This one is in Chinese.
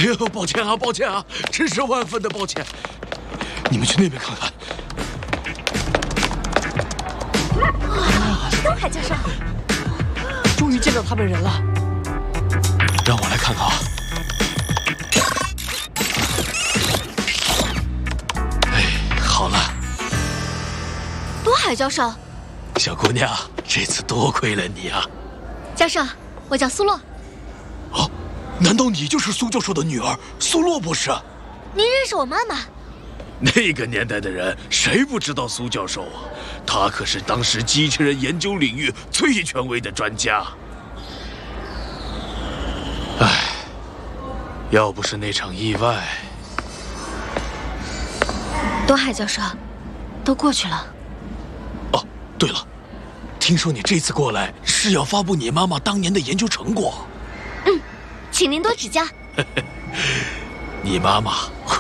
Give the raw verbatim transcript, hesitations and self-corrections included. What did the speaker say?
哎呦，抱歉啊，抱歉啊，真是万分的抱歉。你们去那边看看。 哇，东海教授， 终于见到他们人了。 让我来看看啊。哎，好了。 东海教授， 小姑娘，这次多亏了你啊。 教授，我叫苏洛。 哦，难道你就是苏教授的女儿苏洛博士？ 您认识我妈妈？ 那个年代的人谁不知道苏教授啊？他可是当时机器人研究领域最权威的专家。唉，要不是那场意外…… 东海教授，都过去了。 哦，对了，听说你这次过来是要发布你妈妈当年的研究成果。 嗯，请您多指教。 你妈妈